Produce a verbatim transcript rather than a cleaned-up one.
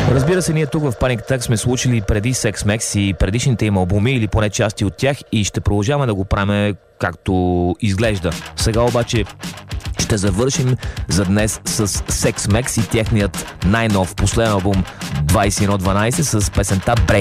Разбира се, ние тук в Panic Attack сме случили преди Sex Mex и предишните им албуми или поне части от тях и ще продължаваме да го правим както изглежда. Сега обаче ще завършим за днес с Sex Mex и техният най-нов последен албум двайсет и едно дванайсет с песента Brain.